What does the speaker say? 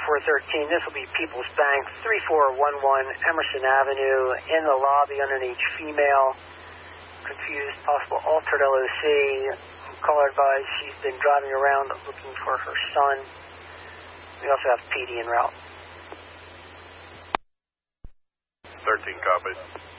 413. This will be People's Bank, 3411 Emerson Avenue. In the lobby, underneath female. Confused, possible altered LOC. Caller advised she's been driving around looking for her son. We also have PD en route. 13 copies.